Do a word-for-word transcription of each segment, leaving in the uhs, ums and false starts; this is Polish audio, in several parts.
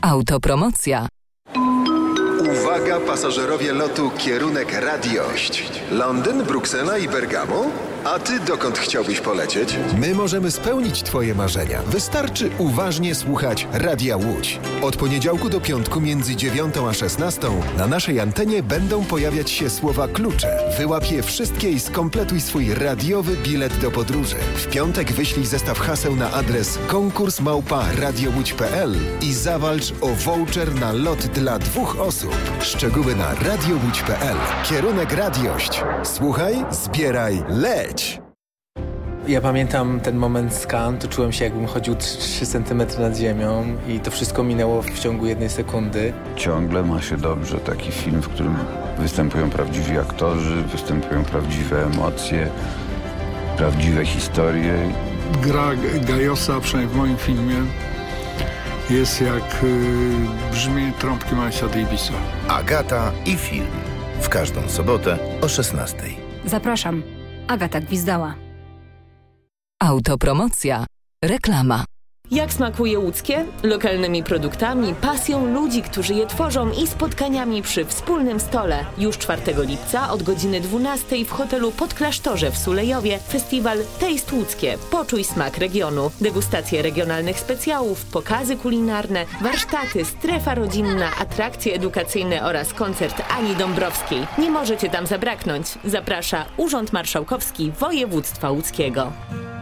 Autopromocja. Uwaga pasażerowie lotu kierunek Radiość. Londyn, Bruksela i Bergamo? A ty dokąd chciałbyś polecieć? My możemy spełnić twoje marzenia. Wystarczy uważnie słuchać Radia Łódź. Od poniedziałku do piątku między dziewiątą a szesnastą na naszej antenie będą pojawiać się słowa klucze. Wyłap je wszystkie i skompletuj swój radiowy bilet do podróży. W piątek wyślij zestaw haseł na adres konkurs małpa radiołódź kropka p l i zawalcz o voucher na lot dla dwóch osób. Szczegóły na radiołódź kropka p l. Kierunek Radiość. Słuchaj, zbieraj, leć! Ja pamiętam ten moment z Cannes, to czułem się, jakbym chodził trzy centymetry nad ziemią i to wszystko minęło w ciągu jednej sekundy. Ciągle ma się dobrze taki film, w którym występują prawdziwi aktorzy, występują prawdziwe emocje, prawdziwe historie. Gra Gajosa, przynajmniej w moim filmie, jest jak y, brzmienie trąbki Milesa Davisa. Agata i film. W każdą sobotę o szesnastej. Zapraszam. Agata Gwizdała. Autopromocja. Reklama. Jak smakuje łódzkie? Lokalnymi produktami, pasją ludzi, którzy je tworzą i spotkaniami przy wspólnym stole. Już czwartego lipca od godziny dwunastej w hotelu Podklasztorze w Sulejowie festiwal Taste Łódzkie. Poczuj smak regionu. Degustacje regionalnych specjałów, pokazy kulinarne, warsztaty, strefa rodzinna, atrakcje edukacyjne oraz koncert Ani Dąbrowskiej. Nie możecie tam zabraknąć. Zaprasza Urząd Marszałkowski Województwa Łódzkiego.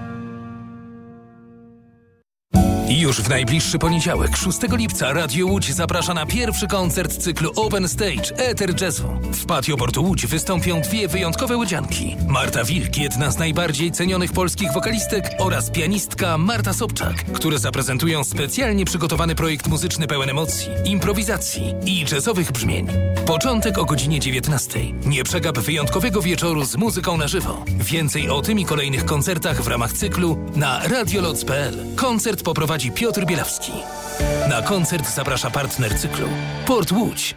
Już w najbliższy poniedziałek, szóstego lipca, Radio Łódź zaprasza na pierwszy koncert cyklu Open Stage Eter Jazzu. W patio Portu Łódź wystąpią dwie wyjątkowe łodzianki. Marta Wilk, jedna z najbardziej cenionych polskich wokalistek, oraz pianistka Marta Sobczak, które zaprezentują specjalnie przygotowany projekt muzyczny pełen emocji, improwizacji i jazzowych brzmień. Początek o godzinie dziewiętnastej. Nie przegap wyjątkowego wieczoru z muzyką na żywo. Więcej o tym i kolejnych koncertach w ramach cyklu na radioloc kropka p l. Koncert poprowadzi Piotr Bielawski. Na koncert zaprasza partner cyklu Port Łódź.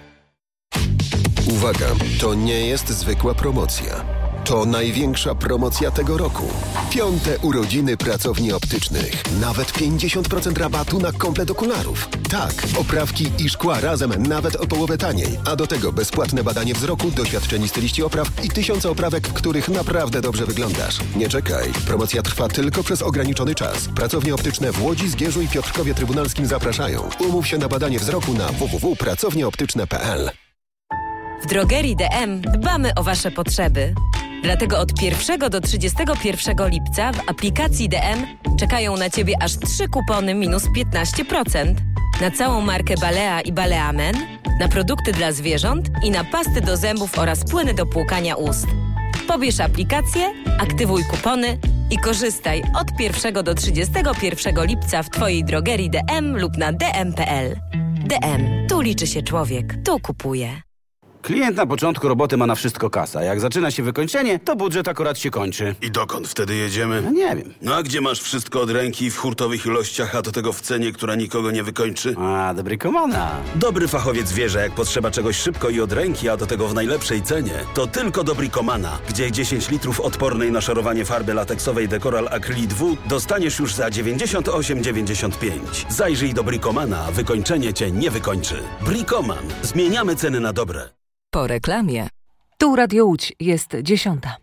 Uwaga, to nie jest zwykła promocja. To największa promocja tego roku. Piąte urodziny pracowni optycznych. Nawet pięćdziesiąt procent rabatu na komplet okularów. Tak, oprawki i szkła razem nawet o połowę taniej. A do tego bezpłatne badanie wzroku, doświadczeni styliści opraw i tysiące oprawek, w których naprawdę dobrze wyglądasz. Nie czekaj. Promocja trwa tylko przez ograniczony czas. Pracownie optyczne w Łodzi, Zgierzu i Piotrkowie Trybunalskim zapraszają. Umów się na badanie wzroku na w w w kropka pracownie optyczne kropka p l. W drogerii D M dbamy o Wasze potrzeby. Dlatego od pierwszego do trzydziestego pierwszego lipca w aplikacji D M czekają na Ciebie aż trzy kupony minus piętnaście procent. Na całą markę Balea i Balea Men, na produkty dla zwierząt i na pasty do zębów oraz płyny do płukania ust. Pobierz aplikację, aktywuj kupony i korzystaj od pierwszego do trzydziestego pierwszego lipca w Twojej drogerii D M lub na d m kropka p l. D M. Tu liczy się człowiek. Tu kupuje. Klient na początku roboty ma na wszystko kasa. Jak zaczyna się wykończenie, to budżet akurat się kończy. I dokąd wtedy jedziemy? No nie wiem. No a gdzie masz wszystko od ręki w hurtowych ilościach, a do tego w cenie, która nikogo nie wykończy? A, dobry komana. Dobry fachowiec wie, że jak potrzeba czegoś szybko i od ręki, a do tego w najlepszej cenie, to tylko Dobry Komana, gdzie dziesięć litrów odpornej na szorowanie farby lateksowej Decoral Acrylic dwa dostaniesz już za dziewięćdziesiąt osiem dziewięćdziesiąt pięć. Zajrzyj do Brikomana, wykończenie cię nie wykończy. Brikoman. Zmieniamy ceny na dobre. Po reklamie. Tu Radio Łódź, jest dziesiąta.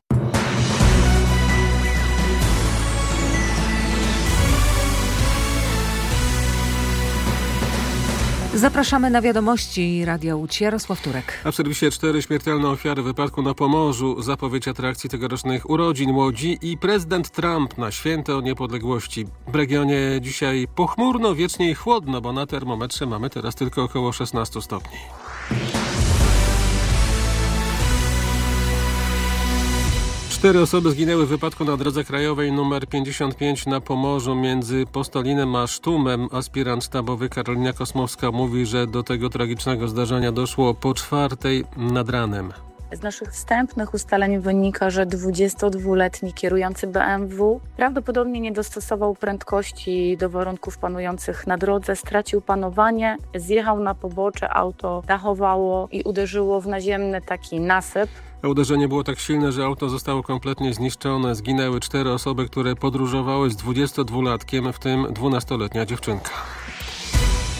Zapraszamy na wiadomości Radia Łódź. Jarosław Turek. A w serwisie cztery śmiertelne ofiary wypadku na Pomorzu, zapowiedź atrakcji tegorocznych urodzin Łodzi i prezydent Trump na święto niepodległości. W regionie dzisiaj pochmurno, wiecznie i chłodno, bo na termometrze mamy teraz tylko około szesnaście stopni. Cztery osoby zginęły w wypadku na drodze krajowej nr pięćdziesiąt pięć na Pomorzu między Postolinem a Sztumem. Aspirant sztabowy Karolina Kosmowska mówi, że do tego tragicznego zdarzenia doszło po czwartej nad ranem. Z naszych wstępnych ustaleń wynika, że dwudziestodwuletni kierujący B M W prawdopodobnie nie dostosował prędkości do warunków panujących na drodze, stracił panowanie, zjechał na pobocze, auto dachowało i uderzyło w naziemny taki nasyp. A uderzenie było tak silne, że auto zostało kompletnie zniszczone. Zginęły cztery osoby, które podróżowały z dwudziestodwulatkiem, w tym dwunastoletnia dziewczynka.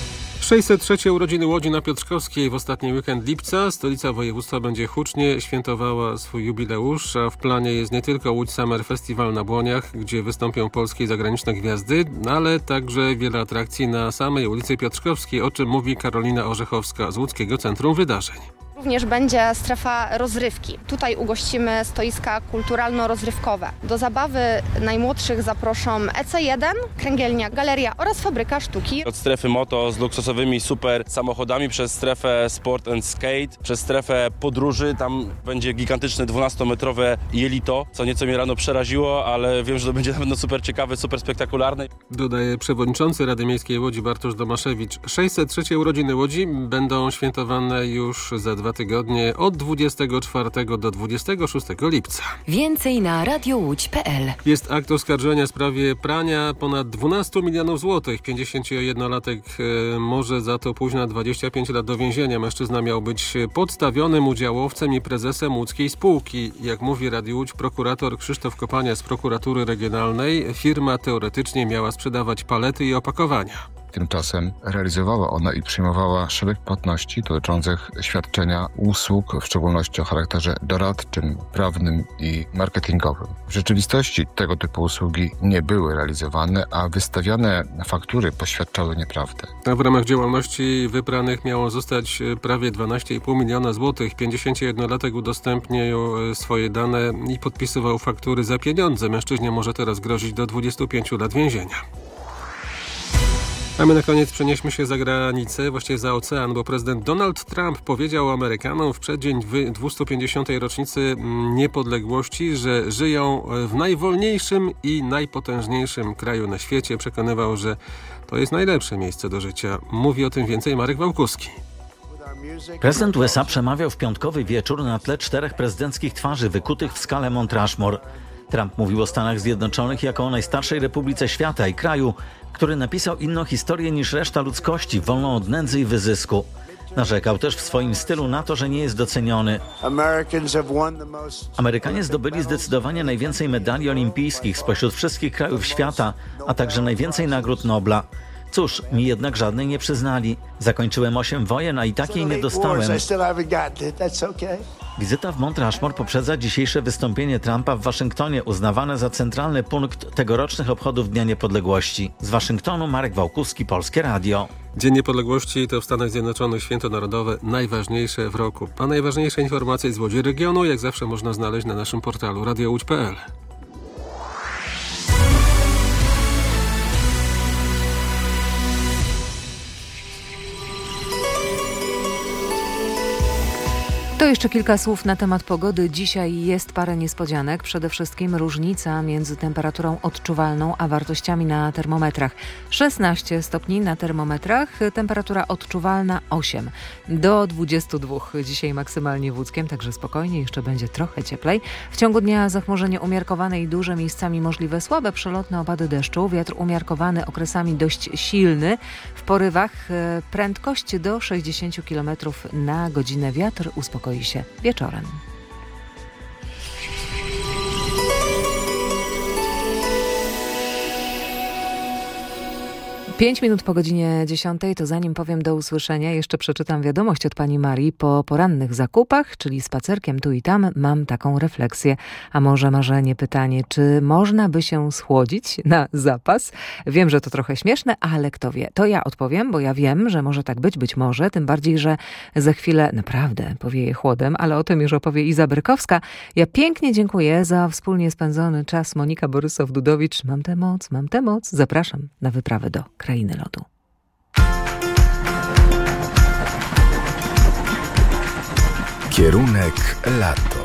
sześćset trzecie urodziny Łodzi na Piotrkowskiej w ostatni weekend lipca. Stolica województwa będzie hucznie świętowała swój jubileusz, a w planie jest nie tylko Łódź Summer Festival na Błoniach, gdzie wystąpią polskie i zagraniczne gwiazdy, ale także wiele atrakcji na samej ulicy Piotrkowskiej, o czym mówi Karolina Orzechowska z Łódzkiego Centrum Wydarzeń. Również będzie strefa rozrywki. Tutaj ugościmy stoiska kulturalno-rozrywkowe. Do zabawy najmłodszych zaproszą E C jeden, Kręgielnia Galeria oraz Fabryka Sztuki. Od strefy moto z luksusowymi super samochodami przez strefę sport and skate, przez strefę podróży. Tam będzie gigantyczne dwunastometrowe jelito, co nieco mnie rano przeraziło, ale wiem, że to będzie na pewno super ciekawe, super spektakularne. Dodaje przewodniczący Rady Miejskiej Łodzi Bartosz Domaszewicz. sześćset trzecie urodziny Łodzi będą świętowane już za dwa tygodnie od dwudziestego czwartego do dwudziestego szóstego lipca. Więcej na radiołódź kropka pe el. Jest akt oskarżenia w sprawie prania ponad dwunastu milionów złotych. pięćdziesięciojednolatek e, może za to pójść na dwadzieścia pięć lat do więzienia. Mężczyzna miał być podstawionym udziałowcem i prezesem łódzkiej spółki. Jak mówi Radio Łódź prokurator Krzysztof Kopania z prokuratury regionalnej, firma teoretycznie miała sprzedawać palety i opakowania. Tymczasem realizowała ona i przyjmowała szereg płatności dotyczących świadczenia usług, w szczególności o charakterze doradczym, prawnym i marketingowym. W rzeczywistości tego typu usługi nie były realizowane, a wystawiane faktury poświadczały nieprawdę. A w ramach działalności wypranych miało zostać prawie dwanaście i pół miliona złotych. pięćdziesięciojednolatek udostępnił swoje dane i podpisywał faktury za pieniądze. Mężczyźnie może teraz grozić do dwudziestu pięciu lat więzienia. A my na koniec przenieśmy się za granicę, właściwie za ocean, bo prezydent Donald Trump powiedział Amerykanom w przeddzień dwustu pięćdziesiątej rocznicy niepodległości, że żyją w najwolniejszym i najpotężniejszym kraju na świecie. Przekonywał, że to jest najlepsze miejsce do życia. Mówi o tym więcej Marek Wałkuski. Prezydent U S A przemawiał w piątkowy wieczór na tle czterech prezydenckich twarzy wykutych w skale Mount Rushmore. Trump mówił o Stanach Zjednoczonych jako o najstarszej republice świata i kraju, który napisał inną historię niż reszta ludzkości, wolną od nędzy i wyzysku. Narzekał też w swoim stylu na to, że nie jest doceniony. Amerykanie zdobyli zdecydowanie najwięcej medali olimpijskich spośród wszystkich krajów świata, a także najwięcej nagród Nobla. Cóż, mi jednak żadnej nie przyznali. Zakończyłem osiem wojen, a i takiej nie dostałem. Wizyta w Mount Rushmore poprzedza dzisiejsze wystąpienie Trumpa w Waszyngtonie, uznawane za centralny punkt tegorocznych obchodów Dnia Niepodległości. Z Waszyngtonu Marek Wałkuski, Polskie Radio. Dzień Niepodległości to w Stanach Zjednoczonych święto narodowe najważniejsze w roku. A najważniejsze informacje z Łodzi regionu jak zawsze można znaleźć na naszym portalu radio łódź kropka pe el. To jeszcze kilka słów na temat pogody. Dzisiaj jest parę niespodzianek. Przede wszystkim różnica między temperaturą odczuwalną a wartościami na termometrach. szesnaście stopni na termometrach, temperatura odczuwalna osiem. Do dwudziestu dwóch dzisiaj maksymalnie w Łódzkiem, także spokojnie, jeszcze będzie trochę cieplej. W ciągu dnia zachmurzenie umiarkowane i duże, miejscami możliwe słabe przelotne opady deszczu. Wiatr umiarkowany, okresami dość silny. W porywach prędkość do sześćdziesięciu kilometrów na godzinę. Wiatr uspokoi się wieczorem. Pięć minut po godzinie dziesiątej, to zanim powiem do usłyszenia, jeszcze przeczytam wiadomość od pani Marii. Po porannych zakupach, czyli spacerkiem tu i tam, mam taką refleksję, a może marzenie, pytanie, czy można by się schłodzić na zapas? Wiem, że to trochę śmieszne, ale kto wie. To ja odpowiem, bo ja wiem, że może tak być, być może, tym bardziej, że za chwilę naprawdę powieje chłodem, ale o tym już opowie Iza Brykowska. Ja pięknie dziękuję za wspólnie spędzony czas. Monika Borysow-Dudowicz. Mam tę moc, mam tę moc. Zapraszam na wyprawę do krainy lodu. Kierunek lato.